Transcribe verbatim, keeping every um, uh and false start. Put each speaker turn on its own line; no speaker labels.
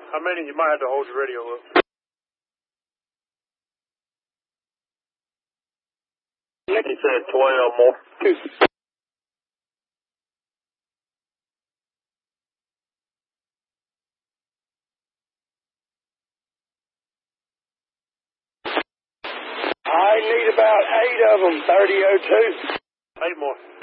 How many? You might have to hold your radio up. He said twelve more. I need about eight of them, thirty oh two. Eight more.